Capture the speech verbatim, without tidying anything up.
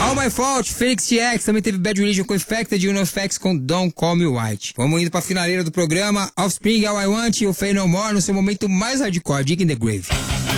All My Fault, Phoenix T X, também teve Bad Religion com Infected e NoFX com Don't Call Me White. Vamos indo pra finaleira do programa, Offspring, All I Want e o Faith No More no seu momento mais hardcore, Dig in the Grave.